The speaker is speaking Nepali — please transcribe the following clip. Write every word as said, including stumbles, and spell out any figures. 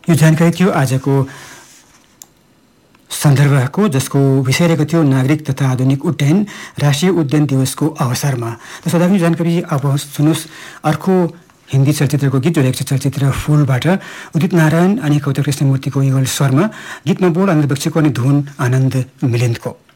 यो जानकारी थियो आजको सन्दर्भको, जसको विषय रहेको थियो नागरिक तथा आधुनिक उड्डयन राष्ट्रिय उड्डयन दिवसको अवसरमा। त सदाको जानकारी अब सुन्नुहोस् अर्को हिन्दी चलचित्रको गीत, जो रहेको छ चलचित्र फुलबाट उदित नारायण अनि गौतम कृष्णमूर्तिको युगल स्वरमा, गीतमा बोल आनन्द बक्सीको अनि धुन आनन्द मिलिन्दको।